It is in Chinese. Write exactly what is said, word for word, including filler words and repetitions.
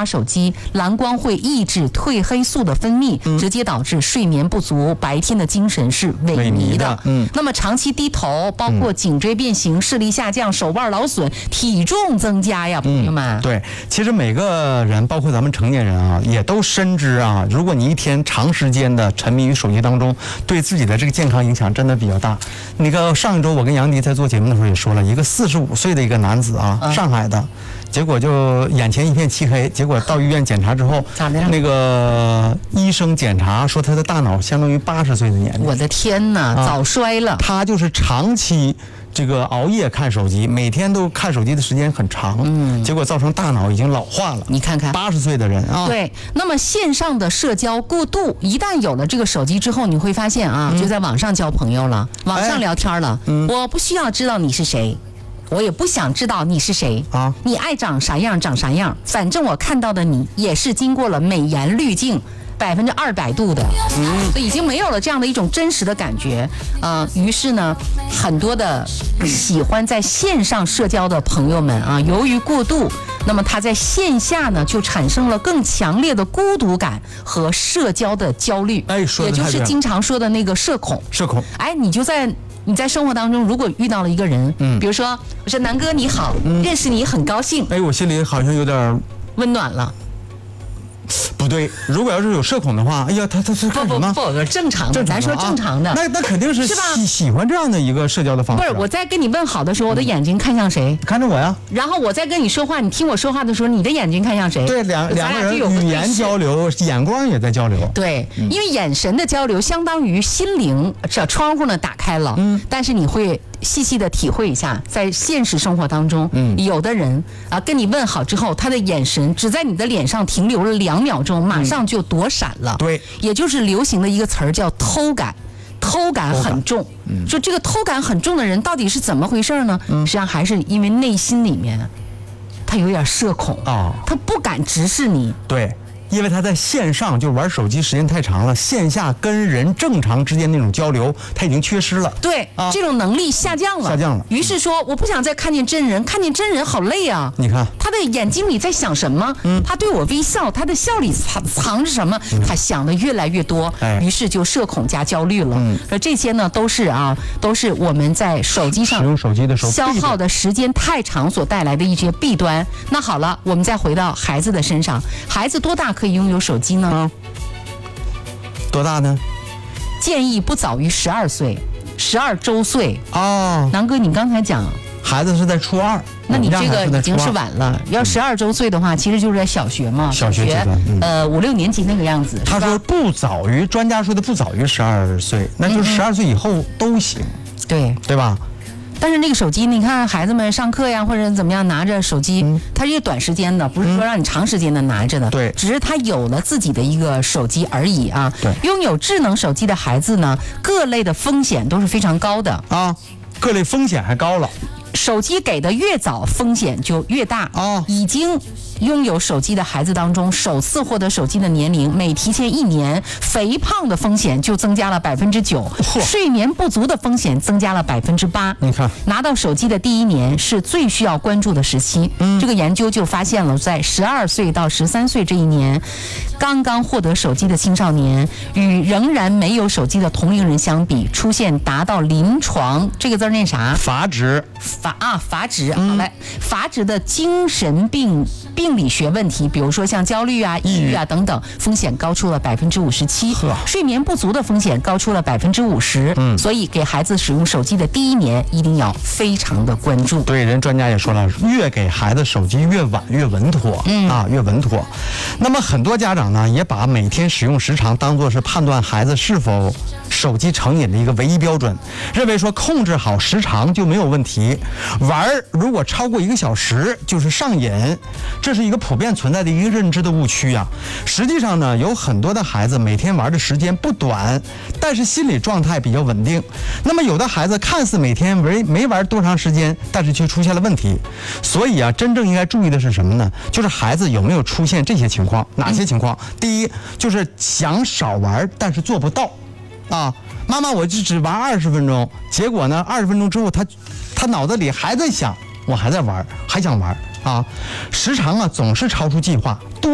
手机，蓝光会抑制褪黑素的分泌，嗯、直接导致睡眠不足，白天的精神是萎靡的。嗯，那么长期低头，包括颈椎变形、视力下降、手腕劳损、体重增加呀，朋友们、 嗯。对，其实每个人，包括咱们成年人啊，也都深知啊，如果你一天长时间的沉迷于手机当中，对自己的这个健康影响真的比较大。那个上一周我跟杨迪在做节目的时候也说了，一个四十五岁的一个男子啊，上海的。结果就眼前一片漆黑，结果到医院检查之后， 咋的？ 那个医生检查说他的大脑相当于八十岁的年龄。 我的天哪，啊、早衰了。 他就是长期这个熬夜看手机，每天都看手机的时间很长，嗯，结果造成大脑已经老化了。 你看看， 八十岁的人啊， 对。那么线上的社交过度，一旦有了这个手机之后，你会发现啊，嗯、就在网上交朋友了，网上聊天了。嗯，我不需要知道你是谁。我也不想知道你是谁啊！你爱长啥样长啥样，反正我看到的你也是经过了美颜滤镜百分之二百度的，嗯，所以已经没有了这样的一种真实的感觉啊、呃。于是呢，很多的喜欢在线上社交的朋友们啊，由于过度，那么他在线下呢就产生了更强烈的孤独感和社交的焦虑， 哎，说也就是经常说的那个社恐。 社恐， 哎，你就在。你在生活当中，如果遇到了一个人，嗯，比如说我说南哥你好，嗯、认识你很高兴， 哎，我心里好像有点温暖了。 不对，如果要是有社恐的话，哎呀，他他是干什么？ 不不不，正常的， 正常咱说正常的， 啊、那那肯定是是吧？ 喜喜欢这样的一个社交的方式、啊。 不是，我在跟你问好的时候，我的眼睛看向谁？ 看着我呀。 然后我在跟你说话，你听我说话的时候，你的眼睛看向谁？ 对，两两个人语言交流，眼光也在交流。 对，嗯、因为眼神的交流相当于心灵这窗户呢打开了，嗯，但是你会细细的体会一下，在现实生活当中，嗯，有的人啊跟你问好之后，他的眼神只在你的脸上停留了两秒钟，马上就躲闪了。 对， 也就是流行的一个词儿叫偷感。偷感很重，嗯、说这个偷感很重的人到底是怎么回事呢？嗯、实际上还是因为内心里面他有点社恐啊，他不敢直视你。 对。因为他在线上就玩手机时间太长了，线下跟人正常之间那种交流他已经缺失了。 对，啊、这种能力下降了， 下降了。 于是说，我不想再看见真人，看见真人好累啊。 你看他的眼睛里在想什么？嗯，他对我微笑，他的笑里藏藏着什么？嗯、他想的越来越多，哎、于是就社恐加焦虑了。嗯，而这些呢，都是啊，都是我们在手机上使用手机的时候消耗的时间太长所带来的一些弊端。那好了，我们再回到孩子的身上，孩子多大可以拥有手机呢？ 啊、多大呢？ 建议不早于十二岁，十二周岁。 哦， 南哥，你刚才讲孩子是在初二， 那你这个已经是晚了。要十二周岁的话，其实就是在小学嘛， 小学阶段， 嗯、呃五六年级那个样子。 他说不早于，专家说的不早于十二岁，那就是十二岁以后都行， 嗯、对对吧？ 但是那个手机，你看孩子们上课呀，或者怎么样，拿着手机，嗯、它是短时间的，不是说让你长时间的拿着的。 对、嗯， 只是他有了自己的一个手机而已啊。 对， 拥有智能手机的孩子呢，各类的风险都是非常高的啊，各类风险还高了。 手机给的越早，风险就越大啊。 已经拥有手机的孩子当中，首次获得手机的年龄每提前一年，肥胖的风险就增加了百分之九，睡眠不足的风险增加了百分之八。 你看， 拿到手机的第一年是最需要关注的时期。嗯，这个研究就发现了，在十二岁到十三岁这一年，刚刚获得手机的青少年与仍然没有手机的同龄人相比，出现达到临床这个字念啥？ 阀值。 阀啊，阀值。好嘞，阀值的精神病病理学问题，比如说像焦虑啊、抑郁啊等等，风险高出了百分之五十七。睡眠不足的风险高出了百分之五十。嗯，所以给孩子使用手机的第一年，一定要非常的关注。 对，人专家也说了，越给孩子手机越晚越稳妥。嗯啊，越稳妥。那么很多家长呢，也把每天使用时长当作是判断孩子是否手机成瘾的一个唯一标准，认为说控制好时长就没有问题。玩如果超过一个小时就是上瘾，这是一个普遍存在的一个认知的误区啊。实际上呢，有很多的孩子每天玩的时间不短，但是心理状态比较稳定。那么有的孩子看似每天没没玩多长时间，但是却出现了问题。所以啊，真正应该注意的是什么呢？就是孩子有没有出现这些情况？哪些情况？嗯、第一，就是想少玩，但是做不到。啊，妈妈，我就只玩二十分钟，结果呢，二十分钟之后，他他脑子里还在想，我还在玩，还想玩啊，时长啊总是超出计划。